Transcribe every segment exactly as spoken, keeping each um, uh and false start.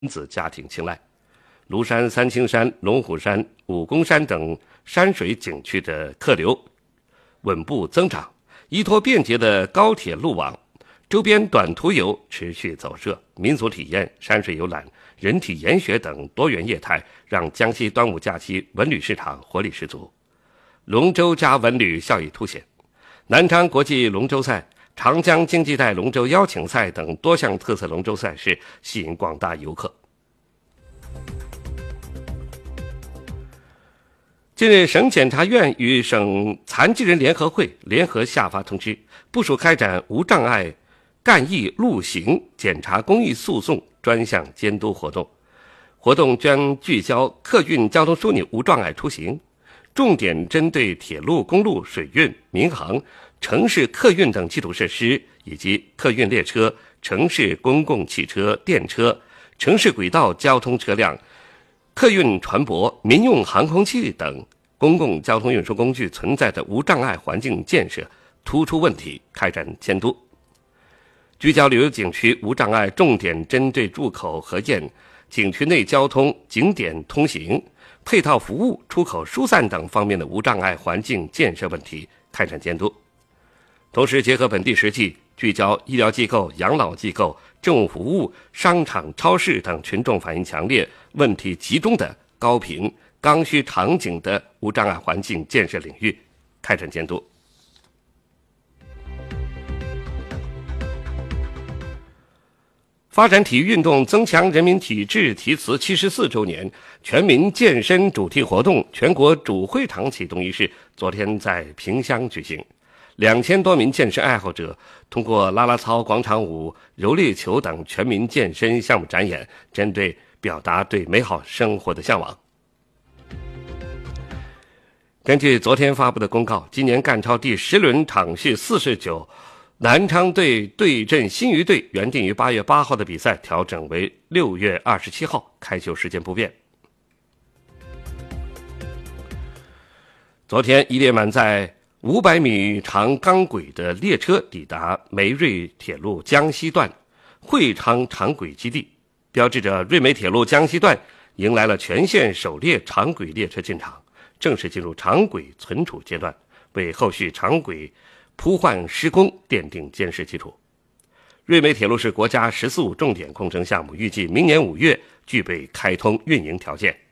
子家庭青睐。庐山、三清山、龙虎山、武功山等山水景区的客流稳步增长，依托便捷的高铁路网，周边短途游持续走热，民俗体验、山水游览、人体研学等多元业态，让江西端午假期文旅市场活力十足。龙舟加文旅效益凸显，南昌国际龙舟赛、长江经济带龙舟邀请赛等多项特色龙舟赛事吸引广大游客。近日，省检察院与省残疾人联合会联合下发通知，部署开展无障碍干役路行检察公益诉讼专项监督活动。活动将聚焦客运交通枢纽无障碍出行，重点针对铁路、公路、水运、民航、城市客运等基础设施，以及客运列车、城市公共汽车、电车、城市轨道交通车辆、客运船舶、民用航空器等公共交通运输工具存在的无障碍环境建设突出问题开展监督，聚焦旅游景区无障碍重点针对入口核验、景区内交通、景点通行、配套服务、出口疏散等方面的无障碍环境建设问题开展监督。同时结合本地实际，聚焦医疗机构、养老机构、政务服务、商场、超市等群众反映强烈、问题集中的高频刚需场景的无障碍环境建设领域开展监督。发展体育运动，增强人民体质题词七十四周年全民健身主题活动全国主会场启动仪式昨天在萍乡举行。两千多名健身爱好者通过啦啦操、广场舞、柔力球等全民健身项目展演，针对表达对美好生活的向往。根据昨天发布的公告，今年赣超第十轮场序四十九南昌队对阵新余队原定于八月八号的比赛调整为六月二十七号，开球时间不变。昨天一列满载五百米长钢轨的列车抵达梅瑞铁路江西段会昌长轨基地，标志着瑞梅铁路江西段迎来了全线首列长轨列车进场，正式进入长轨存储阶段，为后续长轨铺换施工奠定坚实基础。瑞梅铁路是国家十四五重点工程项目，预计明年五月具备开通运营条件。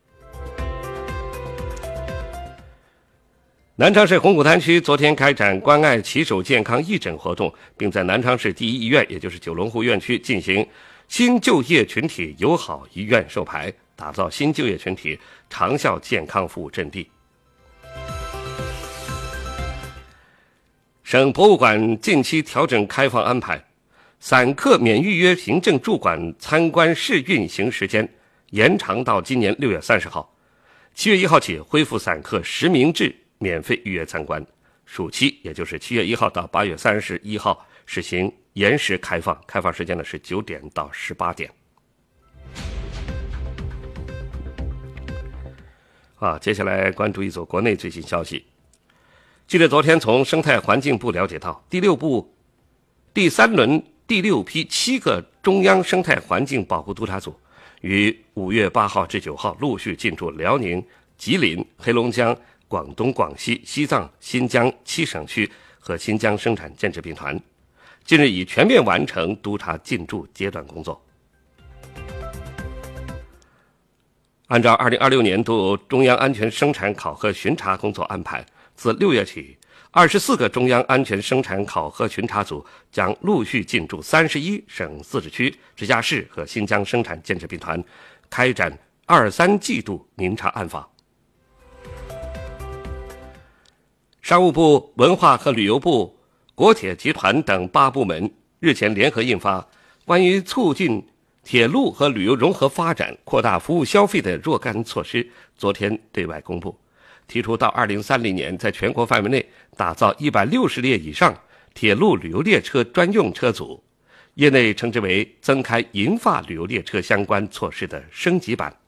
南昌市红谷滩区昨天开展关爱骑手健康义诊活动，并在南昌市第一医院，也就是九龙湖院区进行新就业群体友好医院授牌，打造新就业群体长效健康服务阵地。省博物馆近期调整开放安排，散客免预约行政驻馆参观试运行时间延长到今年六月三十号，七月一号起恢复散客实名制免费预约参观，暑期也就是七月一号到八月三十一号实行延时开放，开放时间呢是九点到十八点。啊，接下来关注一组国内最新消息。记者昨天从生态环境部了解到，第六部第三轮第六批七个中央生态环境保护督察组于五月八号至九号陆续进驻辽宁、吉林、黑龙江、广东、广西、西藏、新疆七省区和新疆生产建设兵团，近日已全面完成督察进驻阶段工作。按照二零二六年度中央安全生产考核巡查工作安排，自六月起，二十四个中央安全生产考核巡查组将陆续进驻三十一省自治区、直辖市和新疆生产建设兵团，开展二三季度明察暗访。商务部、文化和旅游部、国铁集团等八部门日前联合印发《关于促进铁路和旅游融合发展、扩大服务消费的若干措施》，昨天对外公布，提出到二零三零年在全国范围内打造一百六十列以上铁路旅游列车专用车组，业内称之为增开银发旅游列车相关措施的升级版。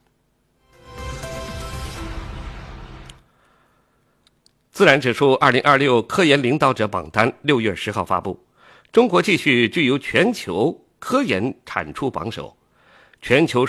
自然指数二零二六科研领导者榜单六月十号发布，中国继续居于全球科研产出榜首。 全球